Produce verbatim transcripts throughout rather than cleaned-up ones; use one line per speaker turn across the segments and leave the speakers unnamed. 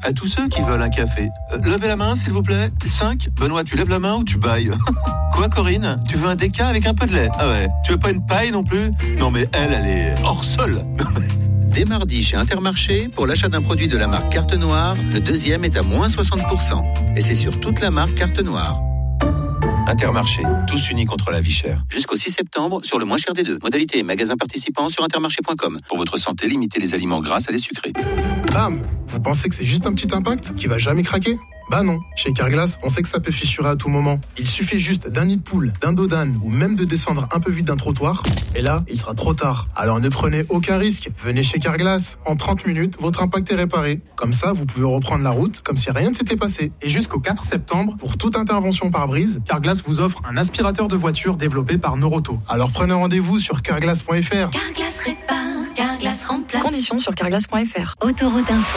À tous ceux qui veulent un café, euh, levez la main s'il vous plaît. cinq. Benoît, tu lèves la main ou tu bailles? Quoi Corinne? Tu veux un déca avec un peu de lait? Ah ouais. Tu veux pas une paille non plus? Non mais elle, elle est hors sol. Dès mardi chez Intermarché, pour l'achat d'un produit de la marque Carte Noire, le deuxième est à moins soixante pour cent. Et c'est sur toute la marque Carte Noire. Intermarché, tous unis contre la vie chère. Jusqu'au six septembre, sur le moins cher des deux. Modalité et magasin participant sur intermarché point com. Pour votre santé, limitez les aliments gras à les sucrés.
Bam! Vous pensez que c'est juste un petit impact qui va jamais craquer? Bah non, chez Carglass, on sait que ça peut fissurer à tout moment. Il suffit juste d'un nid de poule, d'un dos d'âne ou même de descendre un peu vite d'un trottoir. Et là, il sera trop tard. Alors ne prenez aucun risque. Venez chez Carglass. En trente minutes, votre impact est réparé. Comme ça, vous pouvez reprendre la route comme si rien ne s'était passé. Et jusqu'au quatre septembre, pour toute intervention par brise, Carglass vous offre un aspirateur de voiture développé par Noroto. Alors prenez rendez-vous sur carglass point f r.
Carglass répare, Carglass remplace.
Conditions sur carglass point f r.
Autoroute Info.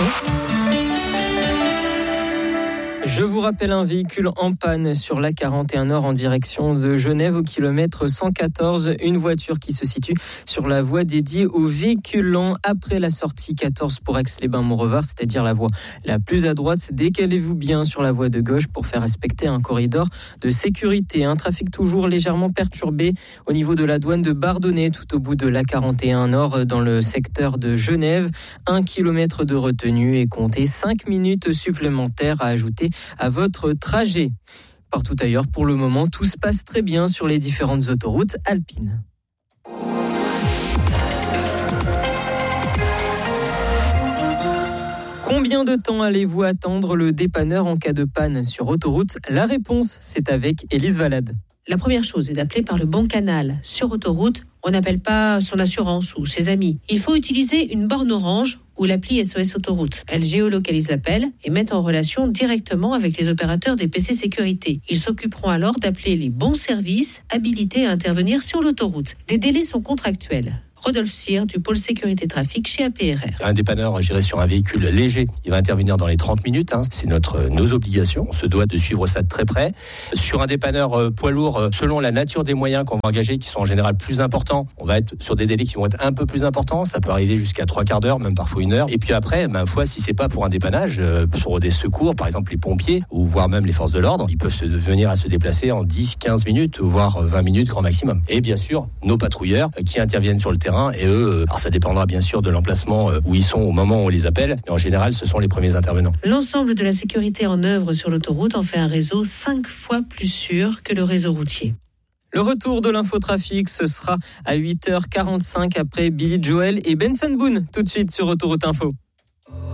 Je vous rappelle un véhicule en panne sur l'A quarante et un Nord en direction de Genève au kilomètre cent quatorze. Une voiture qui se situe sur la voie dédiée aux véhicules lents après la sortie quatorze pour Aix-les-Bains-Montrevard, c'est-à-dire la voie la plus à droite. Décalez-vous bien sur la voie de gauche pour faire respecter un corridor de sécurité. Un trafic toujours légèrement perturbé au niveau de la douane de Bardonnay, tout au bout de l'A quarante et un Nord dans le secteur de Genève. Un kilomètre de retenue et comptez cinq minutes supplémentaires à ajouter à votre trajet. Partout ailleurs, pour le moment, tout se passe très bien sur les différentes autoroutes alpines. Combien de temps allez-vous attendre le dépanneur en cas de panne sur autoroute? La réponse, c'est avec Élise Valade.
La première chose est d'appeler par le bon canal. Sur autoroute, on n'appelle pas son assurance ou ses amis. Il faut utiliser une borne orange ou l'appli S O S Autoroute. Elle géolocalise l'appel et met en relation directement avec les opérateurs des P C sécurité. Ils s'occuperont alors d'appeler les bons services habilités à intervenir sur l'autoroute. Des délais sont contractuels. Rodolphe Cyr du pôle sécurité trafic chez A P R R.
Un dépanneur géré sur un véhicule léger, il va intervenir dans les trente minutes. Hein. C'est notre, nos obligations. On se doit de suivre ça de très près. Sur un dépanneur euh, poids lourd, euh, selon la nature des moyens qu'on va engager, qui sont en général plus importants, on va être sur des délais qui vont être un peu plus importants. Ça peut arriver jusqu'à trois quarts d'heure, même parfois une heure. Et puis après, ma foi, si c'est pas pour un dépannage, euh, pour des secours, par exemple les pompiers, ou voire même les forces de l'ordre, ils peuvent se, venir à se déplacer en dix à quinze minutes, voire vingt minutes grand maximum. Et bien sûr, nos patrouilleurs euh, qui interviennent sur le terrain. Et eux, alors ça dépendra bien sûr de l'emplacement où ils sont au moment où on les appelle, mais en général, ce sont les premiers intervenants.
L'ensemble de la sécurité en œuvre sur l'autoroute en fait un réseau cinq fois plus sûr que le réseau routier.
Le retour de l'infotrafic, ce sera à huit heures quarante-cinq après Billy Joel et Benson Boone, tout de suite sur Autoroute Info.